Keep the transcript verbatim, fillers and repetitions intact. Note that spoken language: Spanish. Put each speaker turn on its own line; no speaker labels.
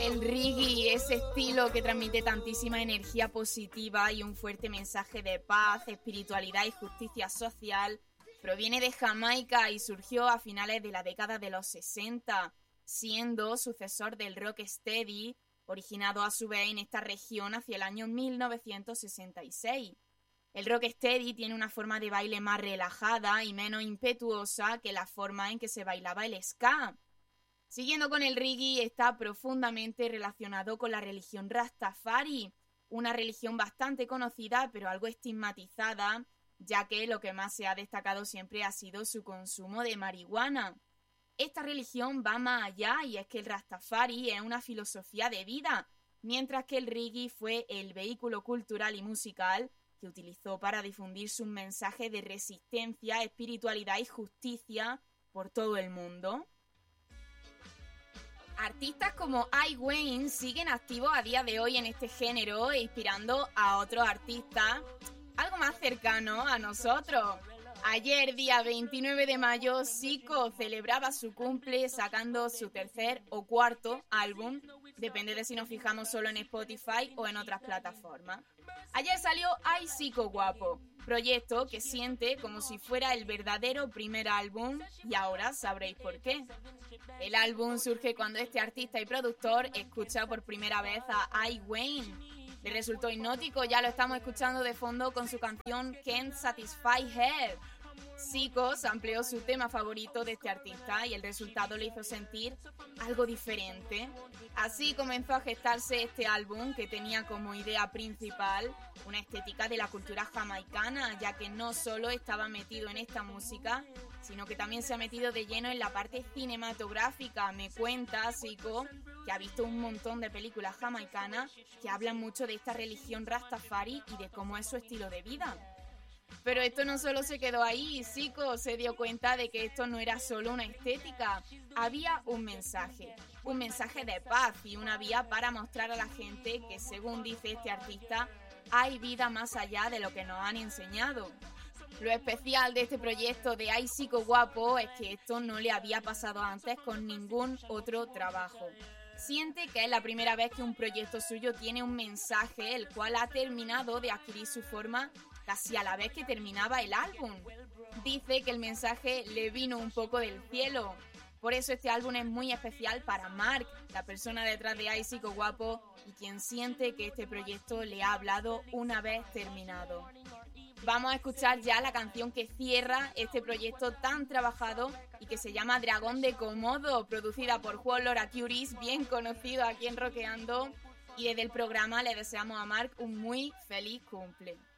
El reggae, ese estilo que transmite tantísima energía positiva y un fuerte mensaje de paz, espiritualidad y justicia social, proviene de Jamaica y surgió a finales de la década de los sesenta, siendo sucesor del rocksteady, originado a su vez en esta región hacia el año mil novecientos sesenta y seis. El rocksteady tiene una forma de baile más relajada y menos impetuosa que la forma en que se bailaba el ska. Siguiendo con el reggae, está profundamente relacionado con la religión Rastafari, una religión bastante conocida pero algo estigmatizada, ya que lo que más se ha destacado siempre ha sido su consumo de marihuana. Esta religión va más allá y es que el Rastafari es una filosofía de vida, mientras que el reggae fue el vehículo cultural y musical que utilizó para difundir sus mensajes de resistencia, espiritualidad y justicia por todo el mundo. Artistas como I. Wayne siguen activos a día de hoy en este género, inspirando a otros artistas algo más cercano a nosotros. Ayer, día veintinueve de mayo, Zico celebraba su cumple sacando su tercer o cuarto álbum, depende de si nos fijamos solo en Spotify o en otras plataformas. Ayer salió Ay Zico Guapo, proyecto que siente como si fuera el verdadero primer álbum y ahora sabréis por qué. El álbum surge cuando este artista y productor escucha por primera vez a I. Wayne. Le resultó hipnótico, ya lo estamos escuchando de fondo con su canción Can't Satisfy Her. Zico sampleó su tema favorito de este artista y el resultado le hizo sentir algo diferente. Así comenzó a gestarse este álbum que tenía como idea principal una estética de la cultura jamaicana, ya que no solo estaba metido en esta música, sino que también se ha metido de lleno en la parte cinematográfica. Me cuenta Zico que ha visto un montón de películas jamaicanas que hablan mucho de esta religión Rastafari y de cómo es su estilo de vida. Pero esto no solo se quedó ahí, Zico se dio cuenta de que esto no era solo una estética, había un mensaje, un mensaje de paz y una vía para mostrar a la gente que, según dice este artista, hay vida más allá de lo que nos han enseñado. Lo especial de este proyecto de Ay Zico Guapo es que esto no le había pasado antes con ningún otro trabajo. Siente que es la primera vez que un proyecto suyo tiene un mensaje el cual ha terminado de adquirir su forma casi a la vez que terminaba el álbum. Dice que el mensaje le vino un poco del cielo. Por eso este álbum es muy especial para Mark, la persona detrás de Ay Zico Guapo y quien siente que este proyecto le ha hablado una vez terminado. Vamos a escuchar ya la canción que cierra este proyecto tan trabajado y que se llama Dragón de Komodo, producida por Juan Lora Curis, bien conocido aquí en Rockeando, y desde el programa le deseamos a Mark un muy feliz cumple.